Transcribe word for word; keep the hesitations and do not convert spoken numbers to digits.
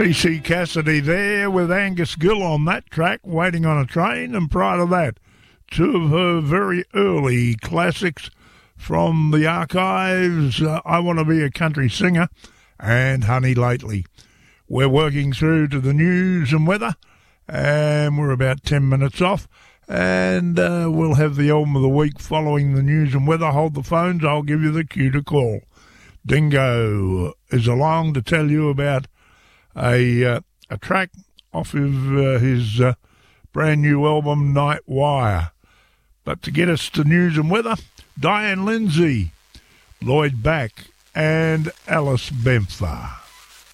T C Cassidy there with Angus Gill on that track, Waiting on a Train, and prior to that, two of her very early classics from the archives, uh, I Want to Be a Country Singer and Honey Lately. We're working through to the news and weather, and we're about ten minutes off, and uh, we'll have the album of the week following the news and weather. Hold the phones, I'll give you the cue to call. Dingo is along to tell you about a uh, a track off of uh, his uh, brand new album Night Wire. But to get us to news and weather, Diane Lindsay, Lloyd Back and Alice Bempher.